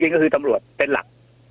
ริงก็คือตำรวจเป็นหลัก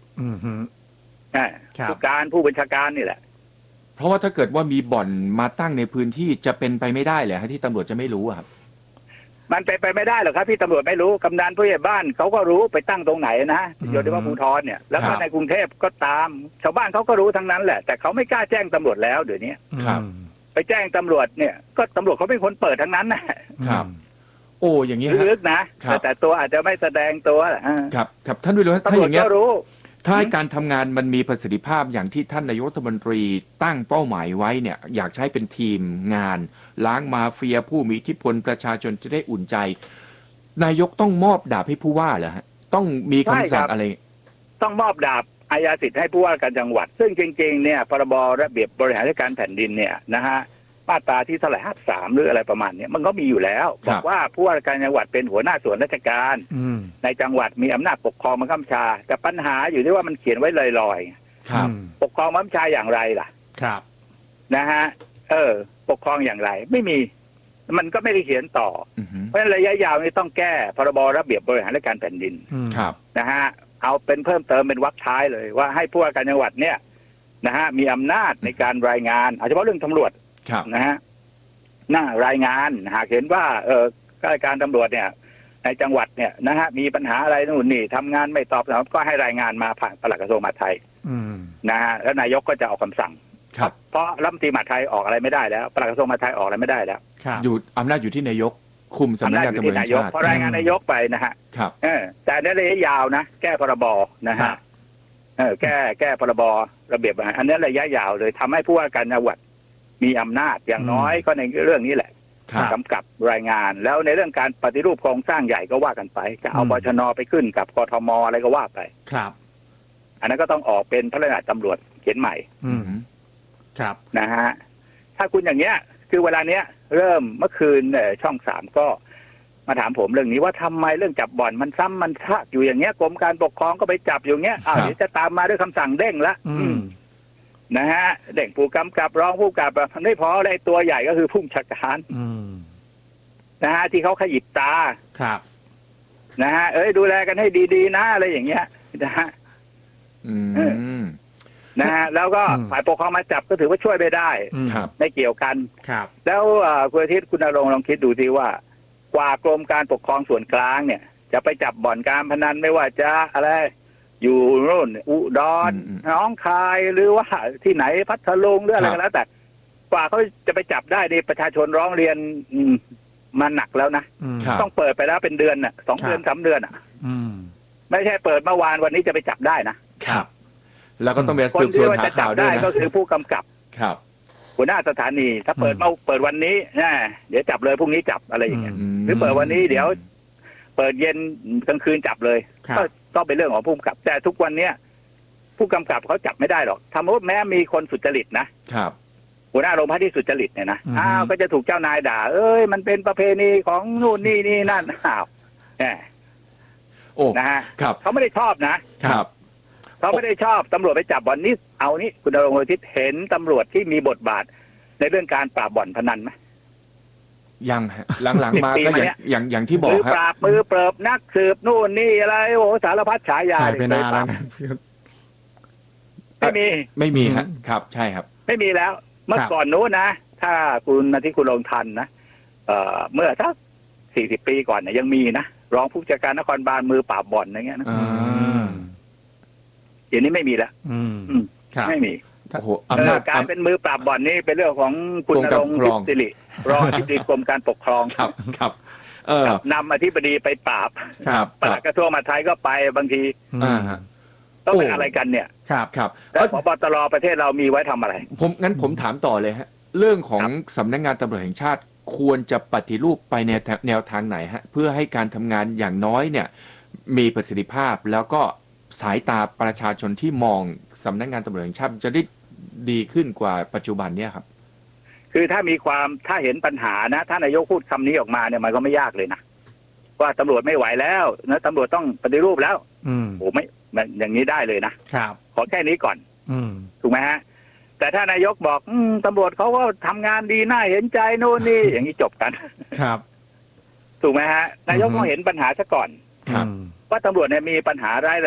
ผู้การผู้บัญชาการนี่แหละเพราะว่าถ้าเกิดว่ามีบ่อนมาตั้งในพื้นที่จะเป็นไปไม่ได้เลยฮะที่ตำรวจจะไม่รู้ครับมันไปไม่ได้หรอกครับที่ตำรวจไม่รู้กำนันผู้ใหญ่บ้านเขาก็รู้ไปตั้งตรงไหนนะโดยเฉพาะภูธรเนี่ยแล้วก็ในกรุงเทพก็ตามชาวบ้านเขาก็รู้ทั้งนั้นแหละแต่เขาไม่กล้าแจ้งตำรวจแล้วเดี๋ยวนี้ครับไปแจ้งตำรวจเนี่ยก็ตำรวจเขาเป็นคนเปิดทั้งนั้นนะครับโอ้อย่างนี้ลึกนะแต่ตัวอาจจะไม่แสดงตัวครับท่านวิโรจน์ถ้าอย่างนี้รู้ถ้าการทำงานมันมีประสิทธิภาพอย่างที่ท่านนายกรัฐมนตรีตั้งเป้าหมายไว้เนี่ยอยากใช้เป็นทีมงานล้างมาเฟียผู้มีอิทธิพลประชาชนจะได้อุ่นใจนายกต้องมอบดาบให้ผู้ว่าเหรอฮะต้องมีคำสั่งอะไรต้องมอบดาบอาญาสิทธิ์ให้ผู้ว่าการจังหวัดซึ่งจริงๆเนี่ยพรบระเบียบบริหารราชการแผ่นดินเนี่ยนะฮะมาตราที่เท่าไหร่53หรืออะไรประมาณนี้มันก็มีอยู่แล้วบอกว่าผู้ว่าการจังหวัดเป็นหัวหน้าส่วนราชการในจังหวัดมีอำนาจปกครองบังคับบัญชาแต่ปัญหาอยู่ที่ว่ามันเขียนไว้ลอยๆปกครองบังคับบัญชาอย่างไรล่ะครับนะฮะปกครองอย่างไรไม่มีมันก็ไม่ได้เขียนต่อเพราะฉะนั้นระยะยาวนี่ต้องแก้พรบระเบียบบริหารราชการแผ่นดินนะฮะเอาเป็นเพิ่มเติมเป็นวรรคท้ายเลยว่าให้ผู้ว่าการจังหวัดเนี่ยนะฮะมีอำนาจในการรายงานเฉพาะเรื่องตำรวจนะฮะรายงานหากเห็นว่าข้าราชการตำรวจเนี่ยในจังหวัดเนี่ยนะฮะมีปัญหาอะไรนู่นนี่ทำงานไม่ตอบสนองก็ให้รายงานมาผ่านปลัดกระทรวงมหาดไทยนะฮะแล้วนายกก็จะออกคำสั่งเพราะรัฐมนตรีมหาดไทยออกอะไรไม่ได้แล้วปลัดกระทรวงมหาดไทยออกอะไรไม่ได้แล้วอยู่อำนาจอยู่ที่นายกคุมสำนักงานตำรวจแห่งชาติพอรายงานนายกไปนะฮะแต่ในระยะยาวนะแก้พรบนะฮะแก้พรบระเบียบอันนี้ระยะยาวเลยทำให้ผู้ว่าการจังหวัดมีอำนาจอย่างน้อยก็ในเรื่องนี้แหละกำกับรายงานแล้วในเรื่องการปฏิรูปโครงสร้างใหญ่ก็ว่ากันไปจะเอาบชน.ไปขึ้นกับกทม.อะไรก็ว่าไปครับอันนั้นก็ต้องออกเป็นพระราชบัญญัติตำรวจเขียนใหม่ครับนะฮะถ้าคุณอย่างเงี้ยคือเวลาเนี้ยเริ่มเมื่อคืนช่อง3ก็มาถามผมเรื่องนี้ว่าทำไมเรื่องจับบ่อนมันซ้ำมันซากอยู่อย่างเงี้ยกรมการปกครองก็ไปจับอยู่เงี้ยเดี๋ยวจะตามมาด้วยคำสั่งเด้งละนะฮะเด้งผู้กำกับรองผู้กำกับไม่พอเลยตัวใหญ่ก็คือผู้บัญชาการนะฮะที่เขาขยิบตาครับนะฮะดูแลกันให้ดีๆนะอะไรอย่างเงี้ยนะฮะนะฮะแล้วก็ฝ่ายปกครองมาจับก็ถือว่าช่วยไม่ได้ไม่เกี่ยวกันแล้วคุณอาทิตย์คุณณรงค์ลองคิดดูสิว่ากว่ากรมการปกครองส่วนกลางเนี่ยจะไปจับบ่อนการพนันไม่ว่าจะอะไรอยู่โน่นอุดรหนองคายหรือว่าที่ไหนพัทลุงหรืออะไรก็แล้วแต่กว่าเขาจะไปจับได้นี่ประชาชนร้องเรียนมาหนักแล้วนะต้องเปิดไปแล้วเป็นเดือนน่ะ2 เดือน3 เดือนไม่ใช่เปิดเมื่อวานวันนี้จะไปจับได้นะครับแล้วก็ต้องไปสืบสวนหาข่าวด้วยนะก็คือผู้กำกับครับหัวหน้าสถานีถ้าเปิดวันนี้เดี๋ยวจับเลยพรุ่งนี้จับอะไรอย่างเงี้ยหรือเปิดวันนี้เดี๋ยวเปิดเย็นกลางคืนจับเลยก็ต้องเป็นเรื่องของผู้กำกับแต่ทุกวันเนี้ยผู้กำกับเขาจับไม่ได้หรอกทำว่าแม้มีคนสุจริตนะครับหัวหน้าโรงพักที่สุจริตเนี่ยนะก็จะถูกเจ้านายด่ามันเป็นประเพณีของนู่นนี่นั่นนะฮะเขาไม่ได้ชอบนะครับเขาไม่ได้ชอบตำรวจไปจับบ่อนนี้เอานี่คุณณรงค์ทิศเห็นตำรวจที่มีบทบาทในเรื่องการปราบบ่อนพนันไหมยังหลังๆมาก็อย่างที่บอกครับมือปราบมือเปิบนักสืบนู่นนี่อะไรโอ้สารพัดฉายาเลยเป็นอะไรไม่มีครับใช่ครับไม่มีแล้วเมื่อก่อนนู้นนะถ้าคุณอาทิตย์คุณลงทันนะเมื่อสัก40 ปีก่อนเนี่ยยังมีนะรองผู้จัดการนครบาลมือปราบบ่อนอย่างเงี้ยนะเดี๋ยวนี้ไม่มีแล้วไม่มีการเป็นมือปราบบ่อนนี่เป็นเรื่องของคุณณรงค์ทิพย์สิริรองอธิบดีกรมการปกครองครับนำอธิบดีไปปราบปลัดกระทรวงมหาดไทยก็ไปบางทีต้องเป็นอะไรกันเนี่ยครับแล้วผบ.ตร.ประเทศเรามีไว้ทำอะไรผมถามต่อเลยฮะเรื่องของสำนักงานตำรวจแห่งชาติควรจะปฏิรูปไปในแนวทางไหนฮะเพื่อให้การทำงานอย่างน้อยเนี่ยมีประสิทธิภาพแล้วก็สายตาประชาชนที่มองสำนักงานตำรวจแห่งชาติจะได้ดีขึ้นกว่าปัจจุบันเนี่ยครับคือถ้าเห็นปัญหานะถ้านายกพูดคำนี้ออกมาเนี่ยมันก็ไม่ยากเลยนะว่าตำรวจไม่ไหวแล้วนะตำรวจต้องปฏิรูปแล้วโอ้ไม่อย่างนี้ได้เลยนะครับขอแค่นี้ก่อนถูกไหมฮะแต่ถ้านายกบอกตำรวจเขาก็ทำงานดีน่าเห็นใจโน่นนี่อย่างนี้จบกันครับถูกไหมฮะนายกต้องเห็นปัญหาซะก่อนครับว่าตำรวจเนี่ยมีปัญหาร้ายแร